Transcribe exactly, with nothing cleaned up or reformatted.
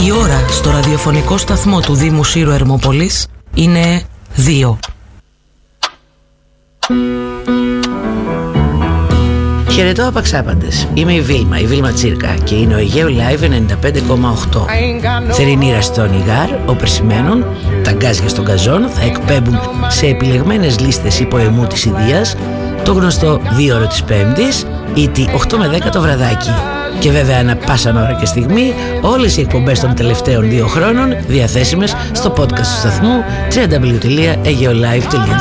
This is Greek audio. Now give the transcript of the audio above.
Η ώρα στο ραδιοφωνικό σταθμό του Δήμου Σύρου Ερμόπολης είναι δύο. Χαιρετώ απαξάπαντες. Είμαι η Βίλμα, η Βίλμα Τσίρκα και είναι ο Αιγαίο Live ενενήντα πέντε κόμμα οκτώ. Θερινή ραστόνι γάρ, όπερ σημαίνουν, τα γκάζια στον καζόν θα εκπέμπουν σε επιλεγμένες λίστες υποαιμού της Ιδείας το γνωστό δύο ώρο της Πέμπτης ή τη οκτώ με δέκα το βραδάκι. Και βέβαια ανά πάσαν ώρα και στιγμή όλες οι εκπομπές των τελευταίων δύο χρόνων διαθέσιμες στο podcast του σταθμού double-u double-u double-u τελεία aegeolive τελεία gr.